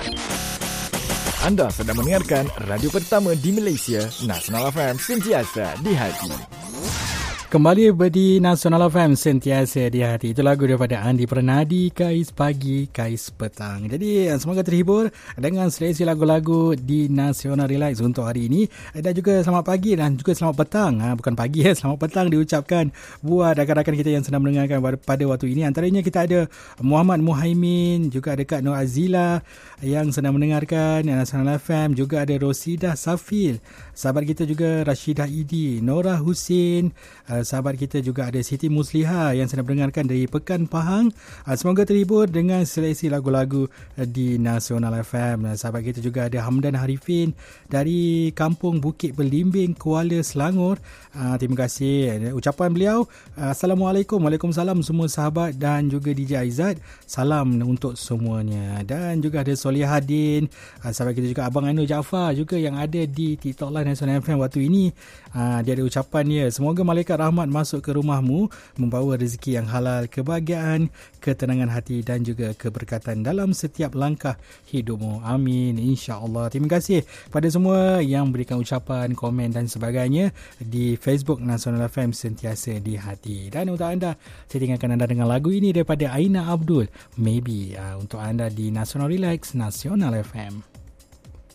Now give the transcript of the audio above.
Anda sedang mendengarkan radio pertama di Malaysia, Nasional FM, sentiasa di hati. Kembali di Nasional FM, sentiasa di hati. Itu lagu daripada Andi Pernadi, Kais Pagi, Kais Petang. Jadi semoga terhibur dengan seleksi lagu-lagu di Nasional Relax untuk hari ini. Dan juga selamat pagi dan juga selamat petang. Bukan pagi, selamat petang diucapkan buat rakan-rakan kita yang sedang mendengarkan pada waktu ini. Antaranya kita ada Muhammad Muhaimin, juga ada Kak Nur Azila yang sedang mendengarkan Nasional FM. Juga ada Rosidah Safil, sahabat kita juga Rashidah Idi, Nora Husin, sahabat kita juga ada Siti Musliha yang sedang mendengarkan dari Pekan Pahang. Semoga terhibur dengan seleksi lagu-lagu di Nasional FM. Sahabat kita juga ada Hamdan Harifin dari Kampung Bukit Belimbing, Kuala Selangor. Terima kasih ucapan beliau. Assalamualaikum, waalaikumsalam semua sahabat dan juga DJ Aizat. Salam untuk semuanya. Dan juga ada Solihaddin, sahabat kita juga Abang Anur Jaafar juga yang ada di TikTok Live Nasional FM waktu ini. Dia ada ucapan dia, semoga malaikat rahmat masuk ke rumahmu, membawa rezeki yang halal, kebahagiaan, ketenangan hati dan juga keberkatan dalam setiap langkah hidupmu. Amin, insya-Allah. Terima kasih kepada semua yang berikan ucapan, komen dan sebagainya di Facebook Nasional FM, sentiasa di hati. Dan untuk anda, saya tinggalkan anda dengan lagu ini daripada Aina Abdul, Maybe, untuk anda di Nasional Relax Nasional FM.